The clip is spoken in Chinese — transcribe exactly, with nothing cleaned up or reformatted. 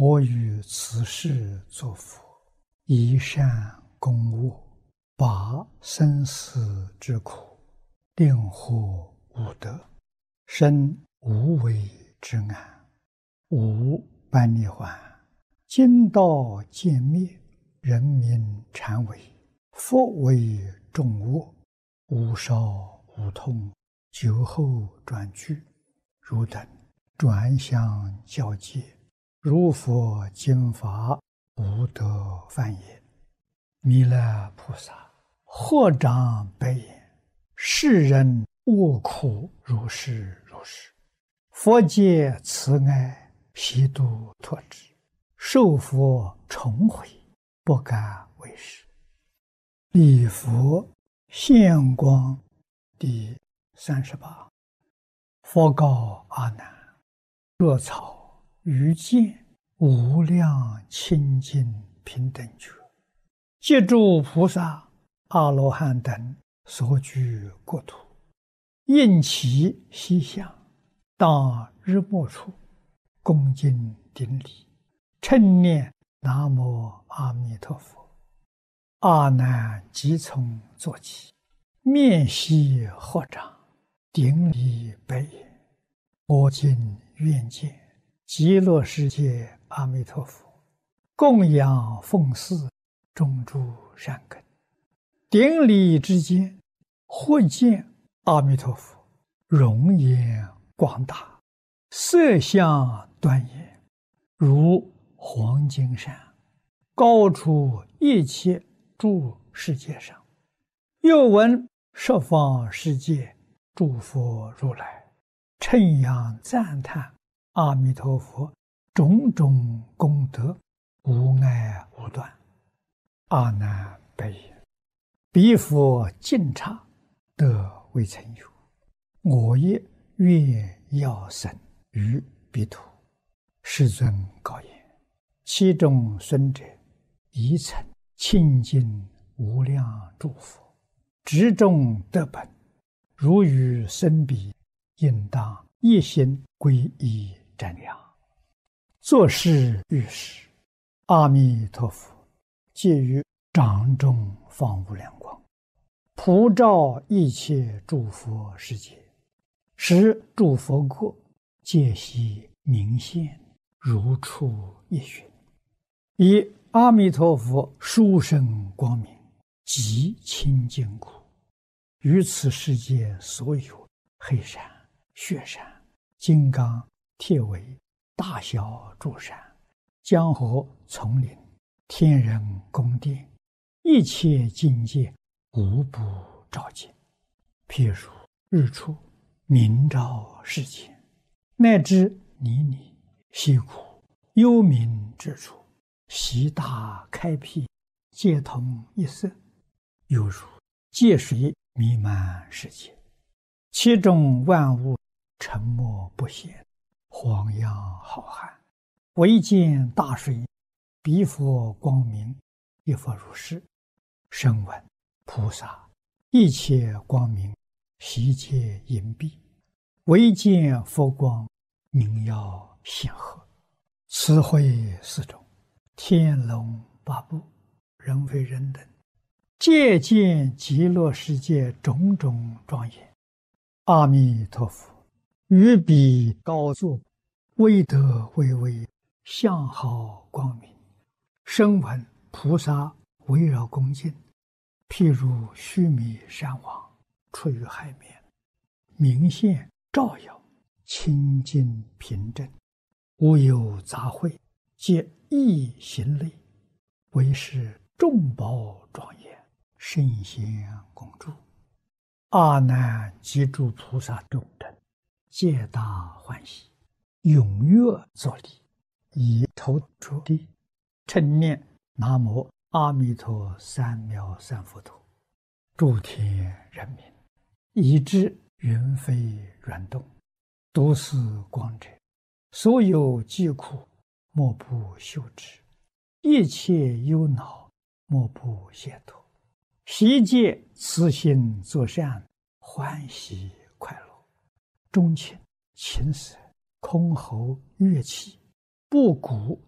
我于此世作佛，以善供恶，拔生死之苦，令获无得，生无为之安，无般涅槃。今道渐灭，人民禅为，佛为众恶，无少无痛，酒后转句，汝等转相交接，如佛经法，无得犯也。弥勒菩萨合掌白言：世人恶苦如是如是，佛界慈爱，悉度脱之，受佛重回，不敢为是。礼佛现光第三十八。佛告阿难：若草于见无量清净平等觉，借诸菩萨、阿罗汉等所居国土，应其西向，当日暮处，恭敬顶礼，称念南无阿弥陀佛。阿难即从坐起，面悉合掌，顶礼白言：我今愿见极乐世界阿弥陀佛，供养奉祀种诸善根。顶礼之间，或见阿弥陀佛容颜广大，色相端严，如黄金山，高出一切诸世界上。又闻十方世界诸佛如来称扬赞叹阿弥陀佛种种功德，无碍无断。阿难白言：彼佛净刹，得未曾有，我也愿要生于彼土。世尊告言：其中孙者，宜曾清净无量诸佛，执众得本，如与生彼，应当一心皈依瞻仰。作是遇事，阿弥陀佛借于掌中放无量光，普照一切诸佛世界，使诸佛国皆悉明现，如出一寻。以阿弥陀佛殊胜光明，极清净故，于此世界所有黑山、雪山、金刚、铁围、大小诸山、江河、丛林、天人宫殿，一切境界无不照见。譬如日出明照世间，乃至泥泞、溪谷、幽冥之处，悉大开辟，皆同一色，犹如界水弥漫世界，其中万物沉默不显，荒洋浩瀚，唯见大水，彼佛光明，亦复如是。声闻菩萨一切光明，悉皆隐蔽，唯见佛光，明耀显赫。此会四种，天龙八部、人非人等，皆见极乐世界种种庄严。阿弥陀佛于彼高坐，威德巍巍，相好光明。声闻菩萨围绕恭敬，譬如须弥山王出于海面，明现照耀，清净平正，无有杂秽，皆一行类，为是众宝庄严，圣贤共住。阿难及诸菩萨众等，皆大欢喜，踊跃作礼，以头着地，称念南无阿弥陀三藐三菩提。诸天人民，以至云飞软动，都是光者，所有疾苦，莫不休止；一切忧恼，莫不解脱。悉皆慈心作善，欢喜快乐。钟磬、琴瑟、箜篌乐器，布谷